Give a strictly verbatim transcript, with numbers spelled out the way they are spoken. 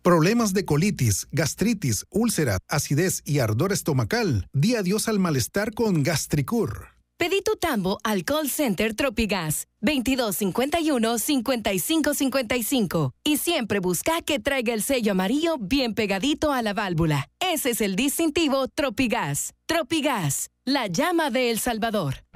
Problemas de colitis, gastritis, úlcera, acidez y ardor estomacal. Di adiós al malestar con Gastricur. Pedí tu tambo al call center Tropigas veintidós cincuenta y uno, cincuenta y cinco cincuenta y cinco y siempre busca que traiga el sello amarillo bien pegadito a la válvula. Ese es el distintivo Tropigas. Tropigas, la llama de El Salvador.